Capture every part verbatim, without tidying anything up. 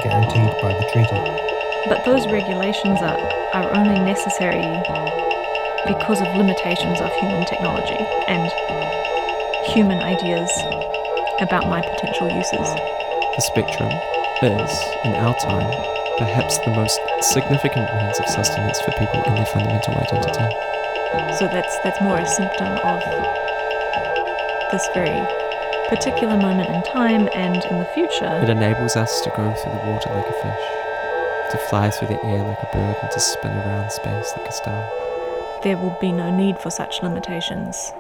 guaranteed by the treaty. But those regulations are, are only necessary because of limitations of human technology and human ideas about my potential uses. The spectrum is, in our time, perhaps the most significant means of sustenance for people in their fundamental identity. So that's that's more a symptom of this very particular moment in time and in the future. It enables us to go through the water like a fish, to fly through the air like a bird, and to spin around space like a star. There will be no need for such limitations.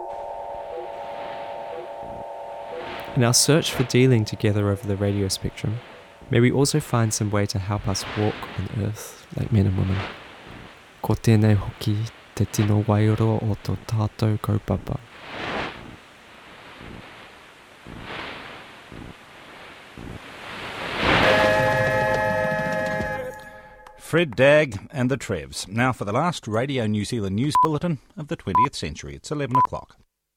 In our search for dealing together over the radio spectrum, may we also find some way to help us walk on Earth like men and women. Ko tēnei hoki te tino wairo o tō tātou kaupapa. Fred Dagg and the Trevs. Now for the last Radio New Zealand news bulletin of the twentieth century. It's eleven o'clock.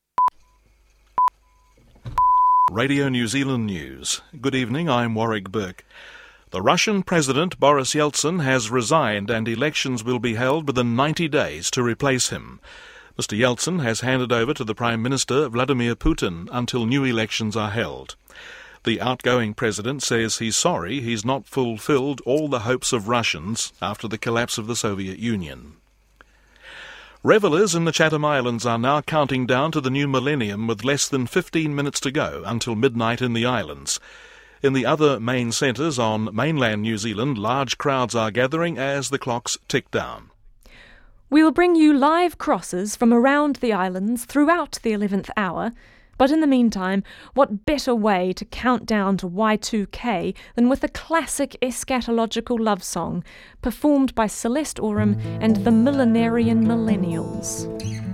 Radio New Zealand News. Good evening, I'm Warwick Burke. The Russian President Boris Yeltsin has resigned and elections will be held within ninety days to replace him. Mister Yeltsin has handed over to the Prime Minister Vladimir Putin until new elections are held. The outgoing president says he's sorry he's not fulfilled all the hopes of Russians after the collapse of the Soviet Union. Revellers in the Chatham Islands are now counting down to the new millennium with less than fifteen minutes to go until midnight in the islands. In the other main centres on mainland New Zealand, large crowds are gathering as the clocks tick down. We'll bring you live crosses from around the islands throughout the eleventh hour. But in the meantime, what better way to count down to Y two K than with a classic eschatological love song performed by Celeste Oram and the Millenarian Millennials.